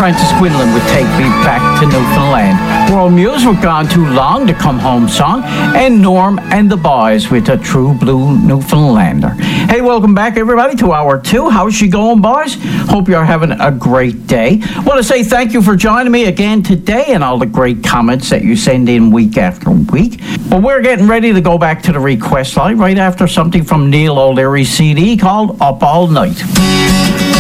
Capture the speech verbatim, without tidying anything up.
Francis Quinlan would Take Me Back to Newfoundland. World Muse with Gone Too Long, the Come Home song. And Norm and the Boys with a True Blue Newfoundlander. Hey, welcome back, everybody, to Hour two. How's she going, boys? Hope you're having a great day. I want to say thank you for joining me again today and all the great comments that you send in week after week. Well, we're getting ready to go back to the request line right after something from Neil O'Leary's C D called Up All Night.